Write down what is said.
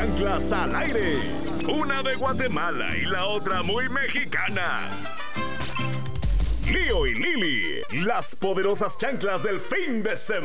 chanclas al aire. Una de Guatemala y la otra muy mexicana. Lío y Lili, las poderosas chanclas del fin de semana.